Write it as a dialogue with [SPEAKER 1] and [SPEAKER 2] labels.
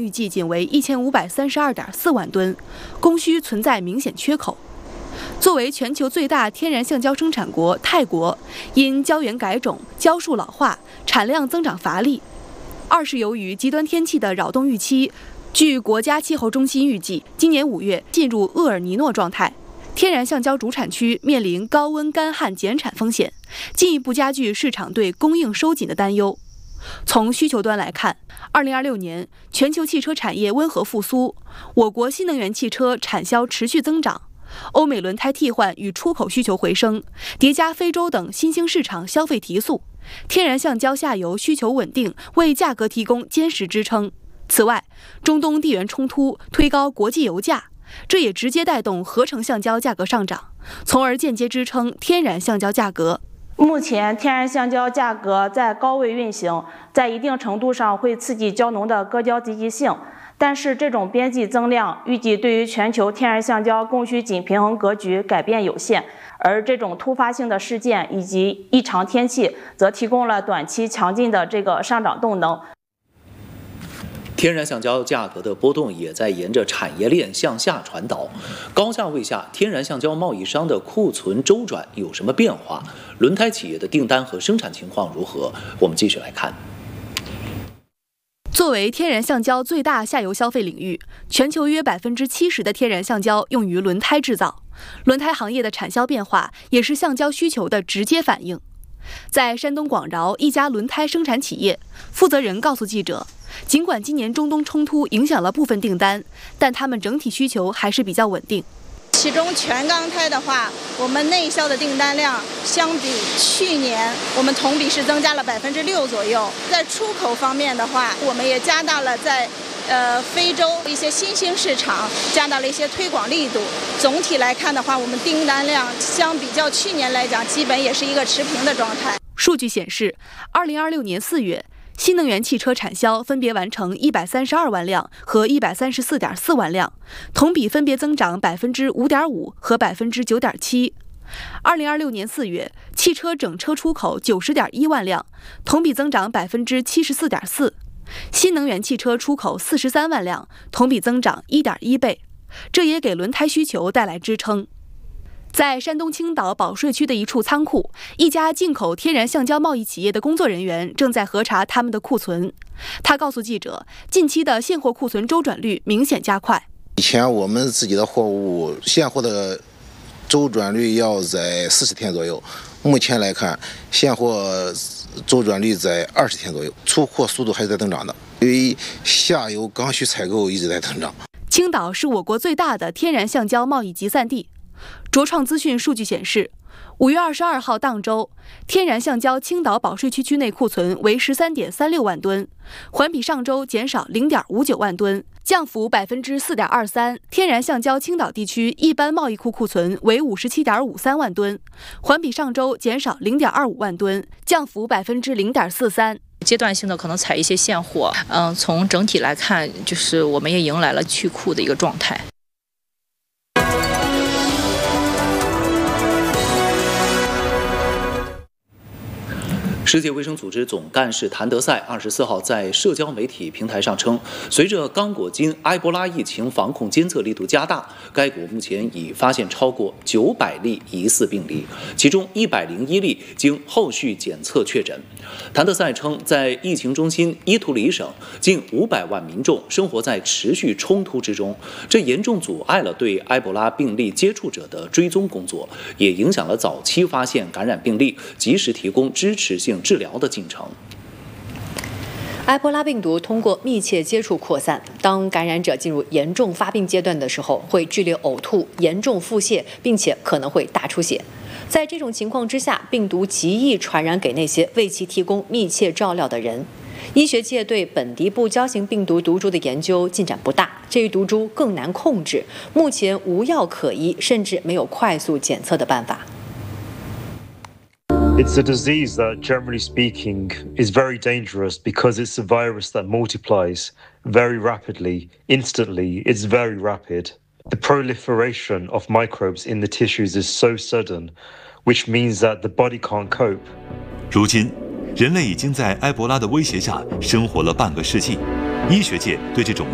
[SPEAKER 1] 预计仅为1532.4万吨，供需存在明显缺口。作为全球最大天然橡胶生产国，泰国因胶原改种、胶树老化，产量增长乏力。二是由于极端天气的扰动预期，据国家气候中心预计，今年5月进入厄尔尼诺状态，天然橡胶主产区面临高温干旱减产风险，进一步加剧市场对供应收紧的担忧。从需求端来看，2026年全球汽车产业温和复苏，我国新能源汽车产销持续增长，欧美轮胎替换与出口需求回升，叠加非洲等新兴市场消费提速，天然橡胶下游需求稳定，为价格提供坚实支撑。此外，中东地缘冲突推高国际油价，这也直接带动合成橡胶价格上涨，从而间接支撑天然橡胶价格。
[SPEAKER 2] 目前天然橡胶价格在高位运行，在一定程度上会刺激胶农的割胶积极性，但是这种边际增量预计对于全球天然橡胶供需紧平衡格局改变有限，而这种突发性的事件以及异常天气则提供了短期强劲的这个上涨动能。
[SPEAKER 3] 天然橡胶价格的波动也在沿着产业链向下传导。高价位下，天然橡胶贸易商的库存周转有什么变化？轮胎企业的订单和生产情况如何？我们继续来看。
[SPEAKER 1] 作为天然橡胶最大下游消费领域，全球约70%的天然橡胶用于轮胎制造。轮胎行业的产销变化也是橡胶需求的直接反应。在山东广饶一家轮胎生产企业，负责人告诉记者，尽管今年中东冲突影响了部分订单，但他们整体需求还是比较稳定。
[SPEAKER 4] 其中全钢胎的话，我们内销的订单量相比去年，我们同比是增加了6%左右。在出口方面的话，我们也加大了在非洲一些新兴市场加大了一些推广力度。总体来看的话，我们订单量相比较去年来讲，基本也是一个持平的状态。
[SPEAKER 1] 数据显示，2026年4月，新能源汽车产销分别完成132万辆和134.4万辆，同比分别增长5.5%和9.7%。2026年4月，汽车整车出口90.1万辆，同比增长74.4%。新能源汽车出口43万辆，同比增长1.1倍，这也给轮胎需求带来支撑。在山东青岛保税区的一处仓库，一家进口天然橡胶贸易企业的工作人员正在核查他们的库存。他告诉记者，近期的现货库存周转率明显加快。
[SPEAKER 5] 以前我们自己的货物现货的周转率要在40天左右，目前来看，现货周转率在20天左右，出货速度还是在增长的，因为下游刚需采购一直在增长。
[SPEAKER 1] 青岛是我国最大的天然橡胶贸易集散地。卓创资讯数据显示，5月22号当周，天然橡胶青岛保税区区内库存为13.36万吨，环比上周减少0.59万吨，降幅4.23%。天然橡胶青岛地区一般贸易库库存为57.53万吨，环比上周减少0.25万吨，降幅0.43%。
[SPEAKER 6] 阶段性的可能采一些现货，从整体来看，就是我们也迎来了去库的一个状态。
[SPEAKER 3] 世界卫生组织总干事谭德赛24号在社交媒体平台上称，随着刚果金埃博拉疫情防控监测力度加大，该国目前已发现超过900例疑似病例，其中101例经后续检测确诊。谭德赛称，在疫情中心伊图里省，近500万民众生活在持续冲突之中，这严重阻碍了对埃博拉病例接触者的追踪工作，也影响了早期发现感染病例，及时提供支持性治疗的进程。
[SPEAKER 7] 埃博拉病毒通过密切接触扩散，当感染者进入严重发病阶段的时候，会剧烈呕吐、严重腹泻，并且可能会大出血。在这种情况之下，病毒极易传染给那些为其提供密切照料的人。医学界对本地部交型病毒毒株的研究进展不大，这一毒株更难控制，目前无药可医，甚至没有快速检测的办法。
[SPEAKER 8] It's a disease that, generally speaking, is very dangerous because it's a virus that multiplies very rapidly, instantly. It's very rapid. The proliferation of microbes in the tissues is so sudden, which means that the body can't cope.
[SPEAKER 9] 如今，人类已经在埃博拉的威胁下生活了半个世纪。医学界对这种